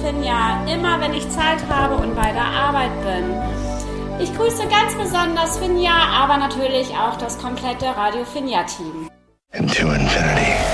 Finja, immer wenn ich Zeit habe und bei der Arbeit bin. Ich grüße ganz besonders Finja, aber natürlich auch das komplette Radio Finja-Team. Into infinity.